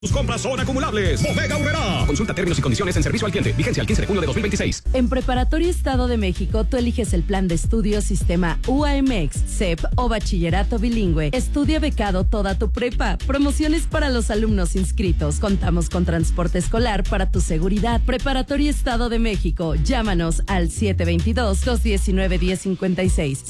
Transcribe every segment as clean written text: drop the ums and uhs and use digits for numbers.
Tus compras son acumulables. Bodega Aurrerá. Consulta términos y condiciones en servicio al cliente. Vigencia al 15 de junio de 2026. En Preparatoria Estado de México, tú eliges el plan de estudio sistema UAMX, CEP o bachillerato bilingüe. Estudia becado toda tu prepa. Promociones para los alumnos inscritos. Contamos con transporte escolar para tu seguridad. Preparatoria Estado de México. Llámanos al 722-219-1056.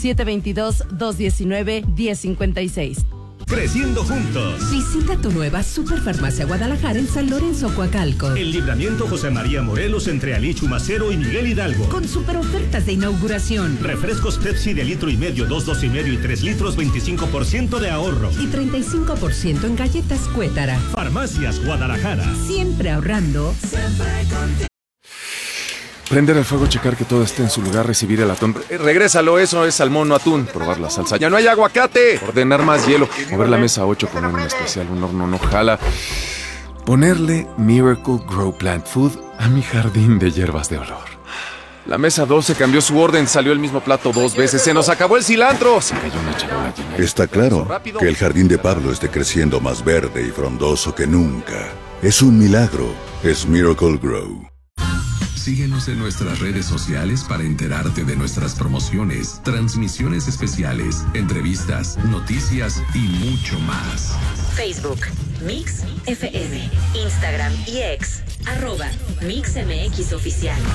722-219-1056. Creciendo juntos. Visita tu nueva Superfarmacia Guadalajara en San Lorenzo, Coacalco. El Libramiento José María Morelos entre Ali Chumacero y Miguel Hidalgo. Con super ofertas de inauguración. Refrescos Pepsi de litro y medio, 2, 2,5 y 3 litros, 25% de ahorro. Y 35% en galletas Cuétara. Farmacias Guadalajara. Siempre ahorrando. Siempre contigo. Prender el fuego, checar que todo esté en su lugar, recibir el atún. Regrésalo, eso es salmón o atún. Probar la salsa. ¡Ya no hay aguacate! Ordenar más hielo. Mover la mesa 8, poner un especial, un horno no jala. Ponerle Miracle Grow Plant Food a mi jardín de hierbas de olor. La mesa 12 cambió su orden, salió el mismo plato 2 veces. ¡Se nos acabó el cilantro! Se cayó una charola llena. Está claro que el jardín de Pablo esté creciendo más verde y frondoso que nunca. Es un milagro. Es Miracle Grow. Síguenos en nuestras redes sociales para enterarte de nuestras promociones, transmisiones especiales, entrevistas, noticias y mucho más. Facebook, Mix FM, Instagram y X, @MixMX Oficial.